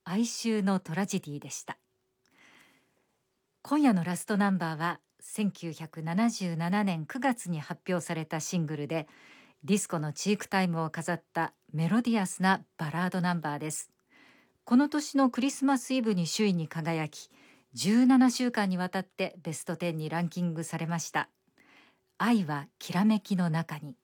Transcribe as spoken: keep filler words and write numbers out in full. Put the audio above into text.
哀愁のトラジディでした。今夜のラストナンバーはせんきゅうひゃくななじゅうななねんくがつに発表されたシングルで、ディスコのチークタイムを飾ったメロディアスなバラードナンバーです。この年のクリスマスイブに首位に輝き、じゅうななしゅうかんにわたってベストじゅうにランキングされました。愛はきらめきの中に。